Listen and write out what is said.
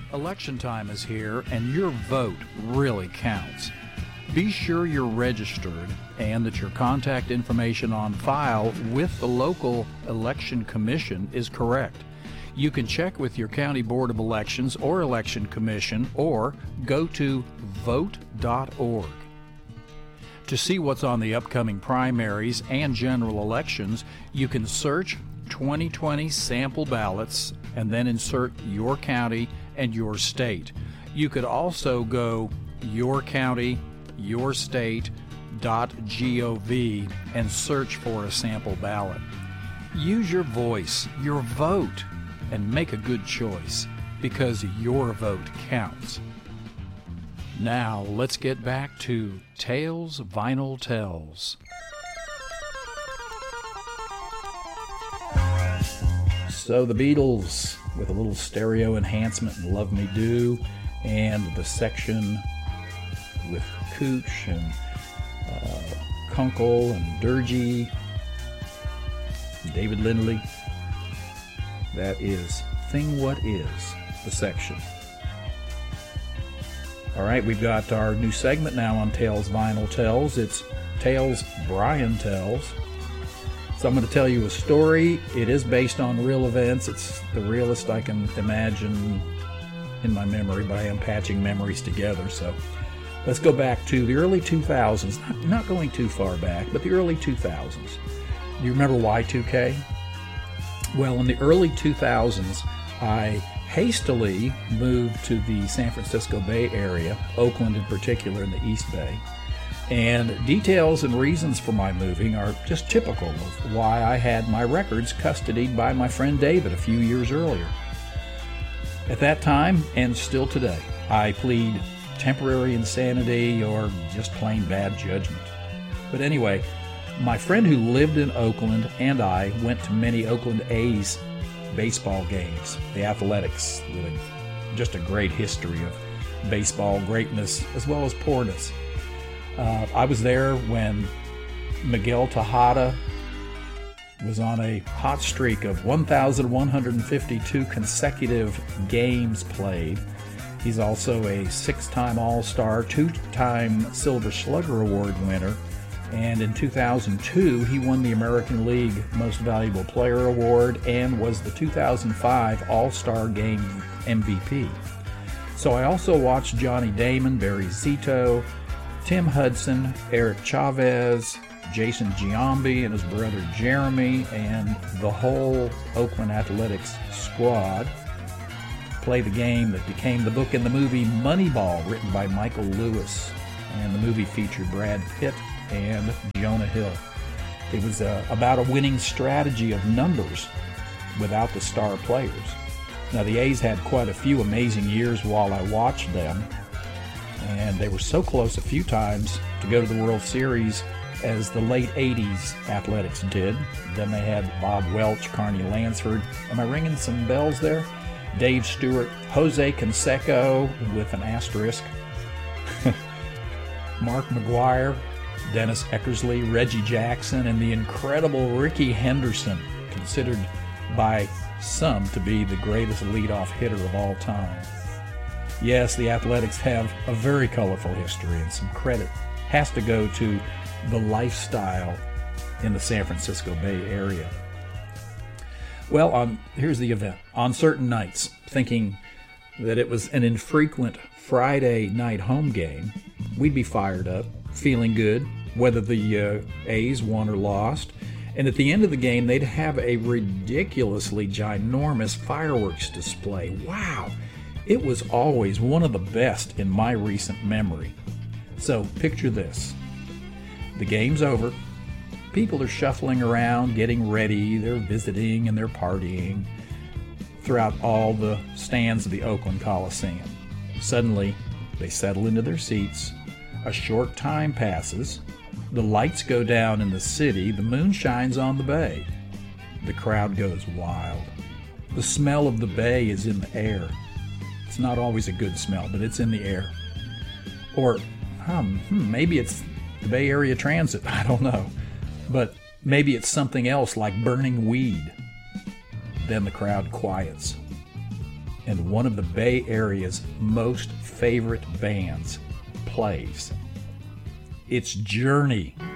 Election time is here, and your vote really counts. Be sure you're registered and that your contact information on file with the local election commission is correct. You can check with your county board of elections or election commission, or go to vote.org. To see what's on the upcoming primaries and general elections, you can search 2020 sample ballots and then insert your county and your state. You could also go yourcounty.yourstate.gov and search for a sample ballot. Use your voice, your vote, and make a good choice, because your vote counts. Now, let's get back to Tales Vinyl Tells. So the Beatles, with a little stereo enhancement in Love Me Do, and the section with Cooch and Kunkel and Durgee, David Lindley. That is Thing What Is, the section. All right, we've got our new segment now on Tales Vinyl Tells. It's Tales Brian Tells. So I'm going to tell you a story. It is based on real events. It's the realest I can imagine in my memory, but I am patching memories together. So let's go back to the early 2000s. Not going too far back, but the early 2000s. Do you remember Y2K? Well, in the early 2000s, I hastily moved to the San Francisco Bay Area, Oakland in particular, in the East Bay. And details and reasons for my moving are just typical of why I had my records custodied by my friend David a few years earlier. At that time, and still today, I plead temporary insanity or just plain bad judgment. But anyway, my friend who lived in Oakland and I went to many Oakland A's baseball games, the Athletics, with just a great history of baseball greatness as well as poorness. I was there when Miguel Tejada was on a hot streak of 1,152 consecutive games played. He's also a 6-time All-Star, 2-time Silver Slugger Award winner, and in 2002 he won the American League Most Valuable Player Award and was the 2005 All-Star Game MVP. So I also watched Johnny Damon, Barry Zito, Tim Hudson, Eric Chavez, Jason Giambi and his brother Jeremy, and the whole Oakland Athletics squad play the game that became the book and the movie Moneyball, written by Michael Lewis. And the movie featured Brad Pitt and Jonah Hill. It was about a winning strategy of numbers without the star players. Now, the A's had quite a few amazing years while I watched them, and they were so close a few times to go to the World Series as the late 80s Athletics did. Then they had Bob Welch, Carney Lansford. Am I ringing some bells there? Dave Stewart, Jose Canseco with an asterisk, Mark McGuire, Dennis Eckersley, Reggie Jackson, and the incredible Rickey Henderson, considered by some to be the greatest leadoff hitter of all time. Yes, the Athletics have a very colorful history, and some credit has to go to the lifestyle in the San Francisco Bay Area. Well, here's the event. On certain nights, thinking that it was an infrequent Friday night home game, we'd be fired up, feeling good, whether the A's won or lost. And at the end of the game, they'd have a ridiculously ginormous fireworks display. Wow! It was always one of the best in my recent memory. So picture this. The game's over. People are shuffling around, getting ready. They're visiting and they're partying throughout all the stands of the Oakland Coliseum. Suddenly, they settle into their seats. A short time passes. The lights go down in the city. The moon shines on the bay. The crowd goes wild. The smell of the bay is in the air. It's not always a good smell, but it's in the air. Or, maybe it's the Bay Area Transit. I don't know. But maybe it's something else like burning weed. Then the crowd quiets. and one of the Bay Area's most favorite bands plays. It's Journey.